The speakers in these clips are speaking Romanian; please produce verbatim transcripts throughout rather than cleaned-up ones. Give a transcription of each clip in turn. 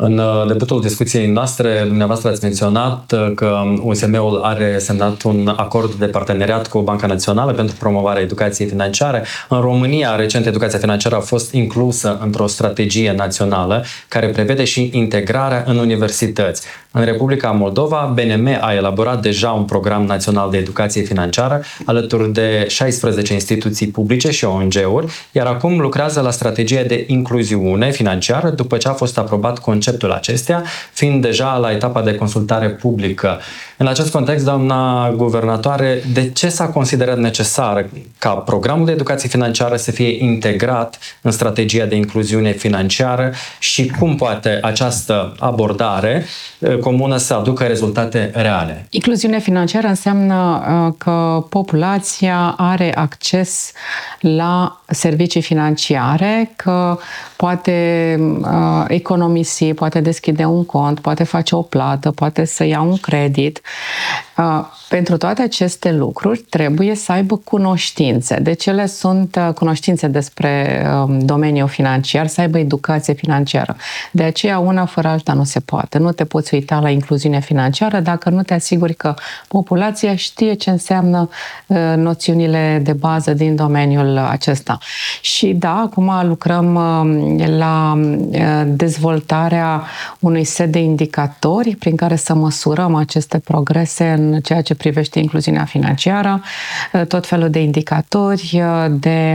În debutul discuției noastre, dumneavoastră ați menționat că U S M-ul are semnat un acord de parteneriat cu Banca Națională pentru promovarea educației financiare. În România, recent, educația financiară a fost inclusă într-o strategie națională care prevede și integrarea în universități. În Republica Moldova, B N M a elaborat deja un program național de educație financiară alături de șaisprezece instituții publice și O N G-uri, iar acum lucrează la strategia de incluziune financiară după ce a fost aprobat conceptul acestea, fiind deja la etapa de consultare publică. În acest context, doamna guvernatoare, de ce s-a considerat necesar ca programul de educație financiară să fie integrat în strategia de incluziune financiară și cum poate această abordare comună să aducă rezultate reale? Incluziune financiară înseamnă că populația are acces la servicii financiare, că poate economisi, poate deschide un cont, poate face o plată, poate să ia un credit. Pentru toate aceste lucruri trebuie să aibă cunoștințe. Deci ele sunt cunoștințe despre domeniul financiar, să aibă educație financiară. De aceea una fără alta nu se poate. Nu te poți uita la incluziune financiară dacă nu te asiguri că populația știe ce înseamnă noțiunile de bază din domeniul acesta. Și da, acum lucrăm la dezvoltarea unui set de indicatori prin care să măsurăm aceste progrese în ceea ce privește incluziunea financiară, tot felul de indicatori de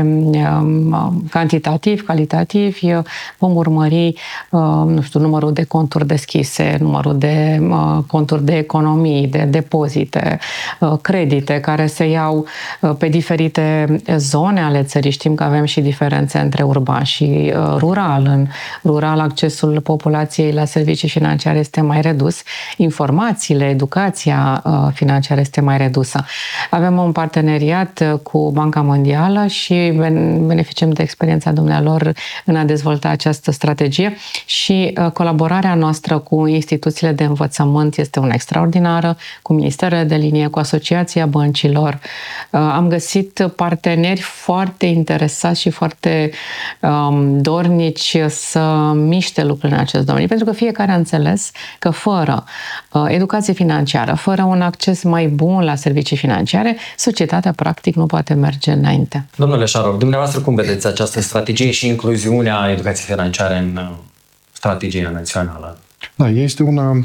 cantitativ, calitativ. Vom urmări, nu știu, numărul de conturi deschise, numărul de conturi de economii, de depozite, credite care se iau pe diferite zone ale țării. Știm că avem și diferențe între urban și rural. În rural, accesul populației la servicii financiare este mai redus. Informațiile, educația financiară este mai redusă. Avem un parteneriat cu Banca Mondială și beneficiem de experiența dumnealor în a dezvolta această strategie și colaborarea noastră cu instituțiile de învățământ este una extraordinară, cu ministerele de linie, cu Asociația Băncilor. Am găsit parteneri foarte interesați și foarte um, dornici să miște lucrurile în acest domeniu, pentru că fiecare a înțeles că fără uh, educație financiară, fără un acces mai bun la servicii financiare, societatea practic nu poate merge înainte. Domnule Șarov, dumneavoastră cum vedeți această strategie și incluziunea educației financiare în strategia națională? Da, este una,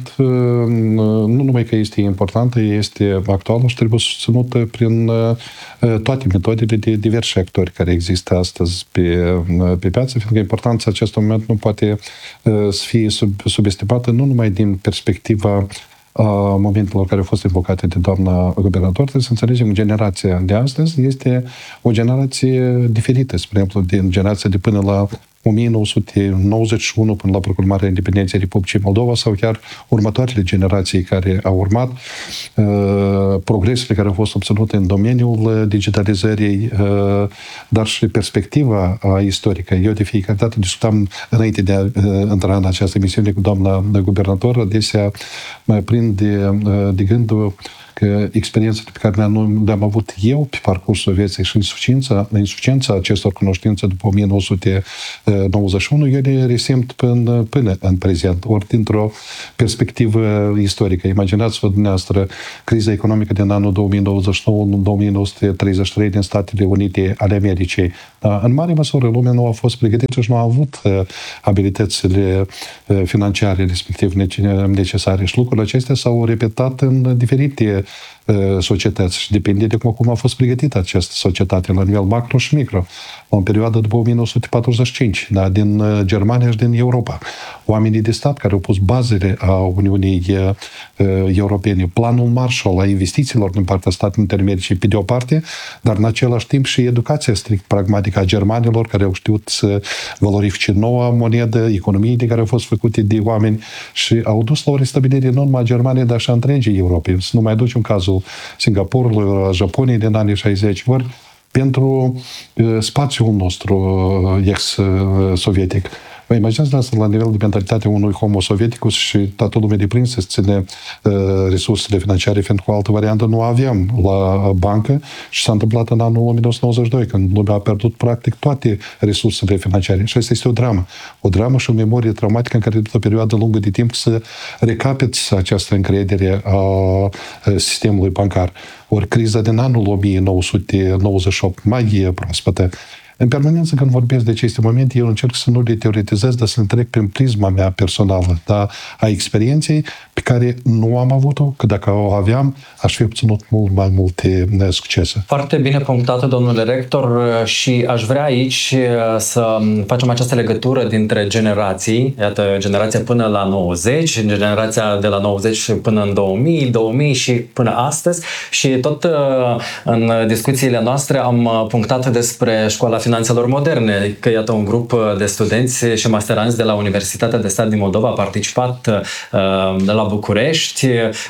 nu numai că este importantă, este actuală și trebuie susținută prin toate metodele de diversi actori care există astăzi pe, pe piață, fiindcă importanța acestui moment nu poate să fie sub, subestimată nu numai din perspectiva a momentelor care au fost invocate de doamna guvernator. Trebuie să înțelegem că generația de astăzi este o generație diferită, spre exemplu, din generația de până la o mie nouă sute nouăzeci și unu până la proclamarea independenței Republicii Moldova sau chiar următoarele generații care au urmat, progresele care au fost obținute în domeniul digitalizării, dar și perspectiva istorică. Eu de fiecare dată discutam înainte de a intra în această emisiune cu doamna guvernator, adesea mă prind de, de gândul că experiențele pe care le-am avut eu pe parcursul vieții și insuficiența, insuficiența acestor cunoștințe după o mie nouă sute nouăzeci și unu, eu le resimt până, până în prezent, ori dintr-o perspectivă istorică. Imaginați-vă dumneavoastră criza economică din anul două mii douăzeci și nouă două mii nouă sute treizeci și trei din Statele Unite ale Americii. În mare măsură, lumea nu a fost pregătită și nu a avut abilitățile financiare respectiv necesare și lucrurile acestea s-au repetat în diferite societăți și depinde de cum, cum a fost pregătită această societate la nivel macro și micro. În perioada după o mie nouă sute patruzeci și cinci, da, din Germania și din Europa. Oamenii de stat care au pus bazele a Uniunii uh, Europene, planul Marshall a investițiilor din partea Statelor Unite ale Americii pe de o parte, dar în același timp și educația strict pragmatică a germanilor care au știut să valorifice noua monedă, economiile care au fost făcute de oameni și au dus la o restabilire nu numai a Germaniei, dar și a întregii Europei. Să nu mai aducem cazul Singapurului, a Japoniei din anii șaizeci, ori pentru uh, spațiul nostru uh, ex-sovietic. Vă imaginați asta la nivel de mentalitate unui homo sovieticus și toată lumea de prins să ține uh, resursele financiare, fiindcă o altă variantă nu aveam la bancă și s-a întâmplat în anul o mie nouă sute nouăzeci și doi, când lumea a pierdut practic toate resursele financiare. Și asta este o dramă. O dramă și o memorie traumatică în care după o perioadă lungă de timp să recapeți această încredere a sistemului bancar. Ori criza din anul o mie nouă sute nouăzeci și opt mai e proaspătă. În permanență, când vorbesc de aceste momente, eu încerc să nu le teoretizez, dar să le trec prin prisma mea personală, da, a experienței pe care nu am avut-o, că dacă o aveam, aș fi obținut mult mai multe succese. Foarte bine punctat, domnule rector, și aș vrea aici să facem această legătură dintre generații, iată, generația până la nouăzeci, generația de la nouăzeci până în două mii, două mii și până astăzi, și tot în discuțiile noastre am punctat despre Școala Finanțelor Moderne, că iată un grup de studenți și masteranți de la Universitatea de Stat din Moldova a participat uh, la București,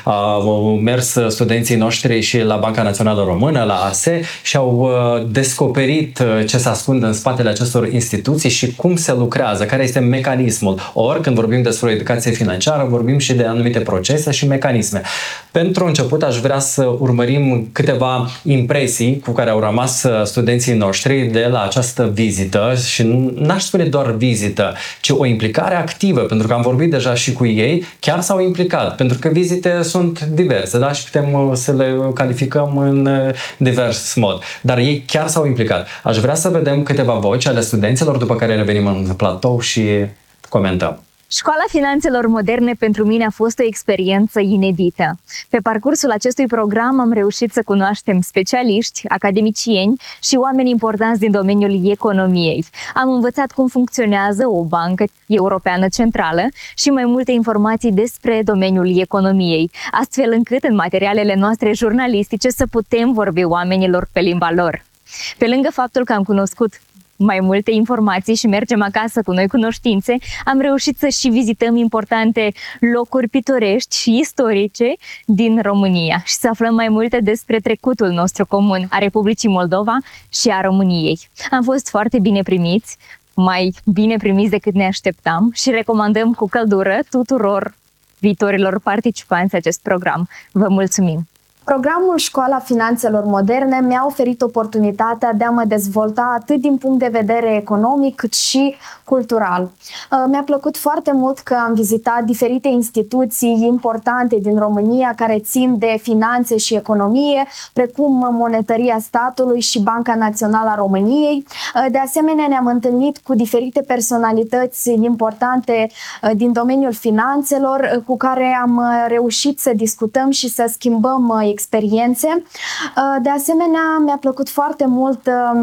au mers studenții noștri și la Banca Națională Română, la A S E, și au uh, descoperit ce se ascunde în spatele acestor instituții și cum se lucrează, care este mecanismul. Ori, când vorbim despre educație financiară, vorbim și de anumite procese și mecanisme. Pentru început, aș vrea să urmărim câteva impresii cu care au rămas studenții noștri de la această vizită, și n-aș spune doar vizită, ci o implicare activă, pentru că am vorbit deja și cu ei, chiar s-au implicat, pentru că vizite sunt diverse, da? Și putem să le calificăm în divers mod, dar ei chiar s-au implicat. Aș vrea să vedem câteva voci ale studenților, după care revenim în platou și comentăm. Școala Finanțelor Moderne pentru mine a fost o experiență inedită. Pe parcursul acestui program am reușit să cunoaștem specialiști, academicieni și oameni importanți din domeniul economiei. Am învățat cum funcționează o bancă europeană centrală și mai multe informații despre domeniul economiei, astfel încât în materialele noastre jurnalistice să putem vorbi oamenilor pe limba lor. Pe lângă faptul că am cunoscut mai multe informații și mergem acasă cu noi cunoștințe, am reușit să și vizităm importante locuri pitorești și istorice din România și să aflăm mai multe despre trecutul nostru comun, a Republicii Moldova și a României. Am fost foarte bine primiți, mai bine primiți decât ne așteptam, și recomandăm cu căldură tuturor viitorilor participanți acest program. Vă mulțumim! Programul Școala Finanțelor Moderne mi-a oferit oportunitatea de a mă dezvolta atât din punct de vedere economic cât și cultural. Mi-a plăcut foarte mult că am vizitat diferite instituții importante din România care țin de finanțe și economie, precum Monetăria Statului și Banca Națională a României. De asemenea, ne-am întâlnit cu diferite personalități importante din domeniul finanțelor, cu care am reușit să discutăm și să schimbăm experiențe. De asemenea, mi-a plăcut foarte mult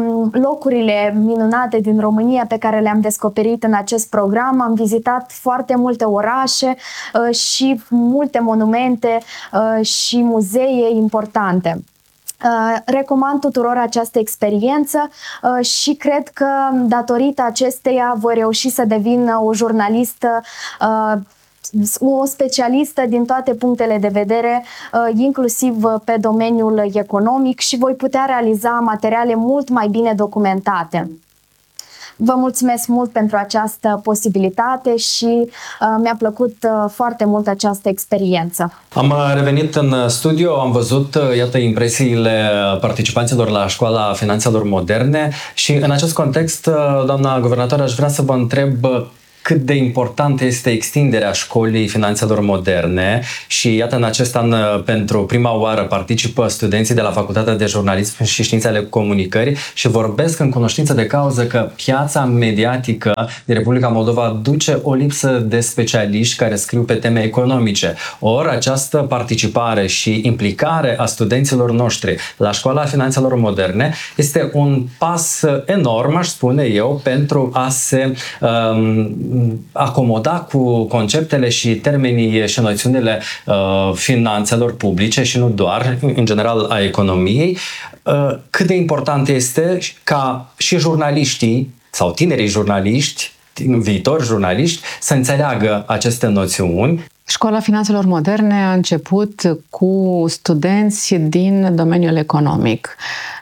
locurile minunate din România pe care le-am descoperit în acest program. Am vizitat foarte multe orașe și multe monumente și muzee importante. Recomand tuturor această experiență și cred că datorită acesteia voi reuși să devin o jurnalistă, o specialistă din toate punctele de vedere, inclusiv pe domeniul economic, și voi putea realiza materiale mult mai bine documentate. Vă mulțumesc mult pentru această posibilitate și uh, mi-a plăcut uh, foarte mult această experiență. Am revenit în studio, am văzut, iată, impresiile participanților la Școala Finanțelor Moderne și în acest context, doamna guvernator, aș vrea să vă întreb cât de importantă este extinderea Școlii Finanțelor Moderne și iată, în acest an pentru prima oară participă studenții de la Facultatea de Jurnalism și Științe ale Comunicării și vorbesc în cunoștință de cauză că piața mediatică din Republica Moldova duce o lipsă de specialiști care scriu pe teme economice. Ori această participare și implicare a studenților noștri la Școala Finanțelor Moderne este un pas enorm, aș spune eu, pentru a se um, acomoda cu conceptele și termenii și noțiunile uh, finanțelor publice și nu doar, în general, a economiei. Uh, cât de important este ca și jurnaliștii sau tinerii jurnaliști, viitori jurnaliști, să înțeleagă aceste noțiuni. Școala Finanțelor Moderne a început cu studenți din domeniul economic.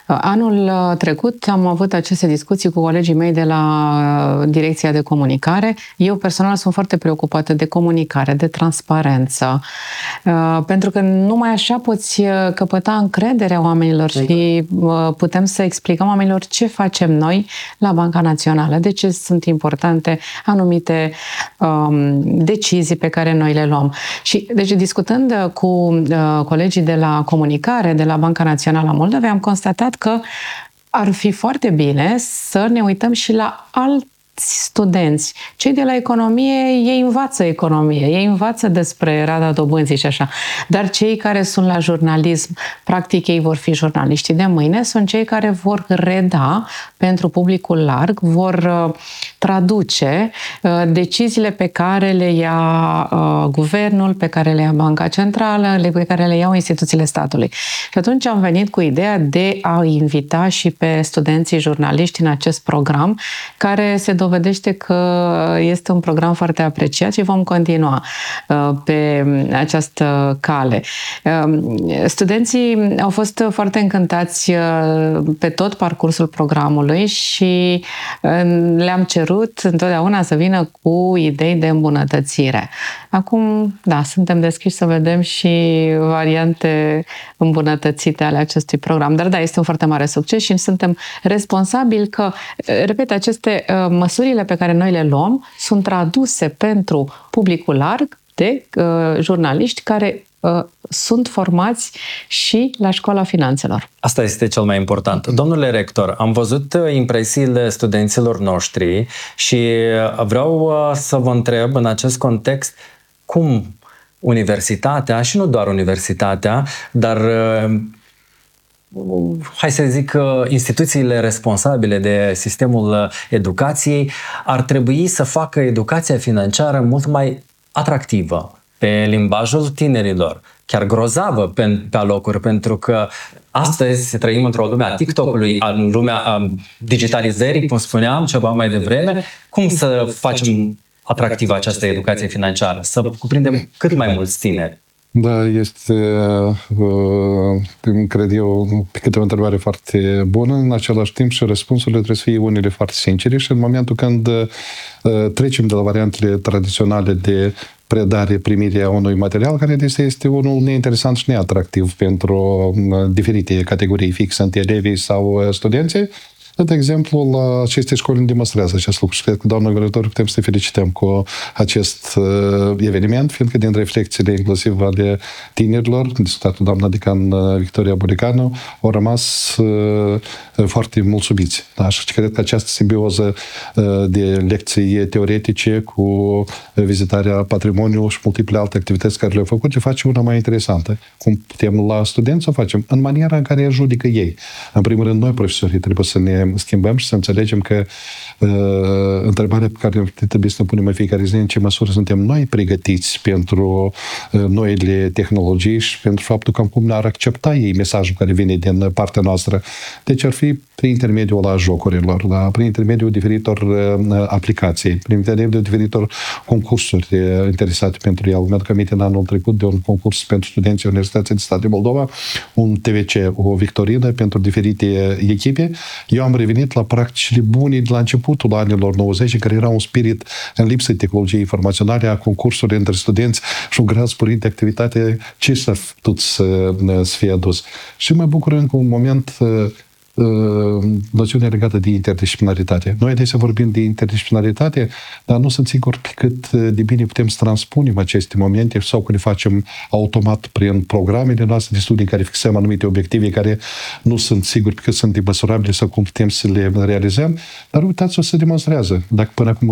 Anul trecut am avut aceste discuții cu colegii mei de la Direcția de Comunicare. Eu personal sunt foarte preocupată de comunicare, de transparență, pentru că numai așa poți căpăta încrederea oamenilor și putem să explicăm oamenilor ce facem noi la Banca Națională, de ce sunt importante anumite um, decizii pe care noi le luăm. Și, deci, discutând cu uh, colegii de la comunicare, de la Banca Națională a Moldovei, am constatat că ar fi foarte bine să ne uităm și la alți studenți. Cei de la economie, ei învață economie, ei învață despre rata dobânzii și așa. Dar cei care sunt la jurnalism, practic ei vor fi jurnaliștii de mâine, sunt cei care vor reda pentru publicul larg, vor uh, traduce uh, deciziile pe care le ia uh, guvernul, pe care le ia Banca Centrală, pe care le iau instituțiile statului. Și atunci am venit cu ideea de a invita și pe studenții jurnaliști în acest program, care se dovedește că este un program foarte apreciat și vom continua uh, pe această cale. Uh, studenții au fost foarte încântați uh, pe tot parcursul programului și uh, le-am cerut întotdeauna să vină cu idei de îmbunătățire. Acum, da, suntem deschiși să vedem și variante îmbunătățite ale acestui program. Dar da, este un foarte mare succes și suntem responsabili că, repet, aceste uh, măsurile pe care noi le luăm sunt traduse pentru publicul larg de uh, jurnaliști care uh, sunt formați și la Școala Finanțelor. Asta este cel mai important. Domnule rector, am văzut impresiile studenților noștri și vreau să vă întreb în acest context cum universitatea, și nu doar universitatea, dar hai să zic, instituțiile responsabile de sistemul educației ar trebui să facă educația financiară mult mai atractivă pe limbajul tinerilor, chiar grozavă pe, pe alocuri, pentru că astăzi trăim într-o lume a TikTok-ului, în lumea a digitalizării, cum spuneam ceva mai devreme. Cum să facem atractivă această educație financiară? Să cuprindem cât mai mulți tineri? Da, este, cred eu, pe câte o întrebare foarte bună, în același timp și răspunsurile trebuie să fie unele foarte sincere și în momentul când trecem de la variantele tradiționale de predare, primire a unui material, care este, este unul neinteresant și neatractiv pentru diferite categorii fixe între elevii sau studenții. De exemplu, la aceste școli demonstrează acest lucru și cred că, doamnă guvernator, putem să te felicităm cu acest uh, eveniment, fiindcă din reflexiile inclusiv ale tinerilor, discutat doamna decan Victoria Bulicanu, au rămas uh, foarte mulțumiți. Da? Și cred că această simbioză uh, de lecții teoretice cu vizitarea patrimoniului și multiple alte activități care le-au făcut, le face una mai interesantă. Cum putem la studenți să o facem? În maniera în care judecă ei. În primul rând, noi, profesorii, trebuie să ne schimbăm și să înțelegem că uh, întrebarea pe care trebuie să ne punem în fiecare zi, în ce măsură suntem noi pregătiți pentru uh, noile tehnologii și pentru faptul că cum ne-ar accepta ei mesajul care vine din partea noastră. Deci ar fi prin intermediul la jocurilor, da? Prin intermediul diferitor uh, aplicații, prin intermediul diferitor concursuri uh, interesate pentru el. Mi-aduc aminte în anul trecut de un concurs pentru studenții Universității de Stat de Moldova, un T V C, o victorină pentru diferite echipe. Eu am revenit la practicile bune de la începutul anilor nouăzeci, care era un spirit în lipsă de tehnologie informaționale, a concursului între studenți și un grad sporit de activitate, ce s-a putut să, să fie adus. Și mă bucur încă un moment noțiunea legată de interdisciplinaritate. Noi adesea vorbim de interdisciplinaritate, dar nu sunt sigur pe cât de bine putem să transpunem aceste momente sau că le facem automat prin programele noastre de studii în care fixăm anumite obiective care nu sunt siguri pe cât sunt de măsurabile sau cum putem să le realizăm, dar uitați-o, se demonstrează. Dacă până acum